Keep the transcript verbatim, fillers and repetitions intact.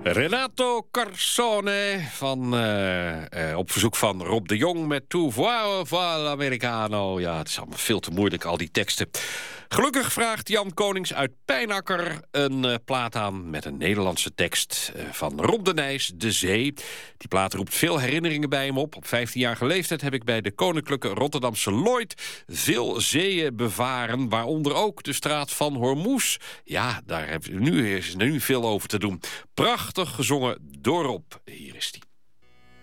Renato Carcone van, uh, uh, op verzoek van Rob de Jong met Tu vuoi l'americano. Ja, het is allemaal veel te moeilijk, al die teksten. Gelukkig vraagt Jan Konings uit Pijnakker een uh, plaat aan met een Nederlandse tekst uh, van Rob de Nijs, De Zee. Die plaat roept veel herinneringen bij hem op. Op vijftienjarige leeftijd heb ik bij de Koninklijke Rotterdamse Lloyd veel zeeën bevaren, waaronder ook de straat van Hormuz. Ja, daar heb, nu is er nu veel over te doen. Prachtig gezongen door Rob. Hier is die.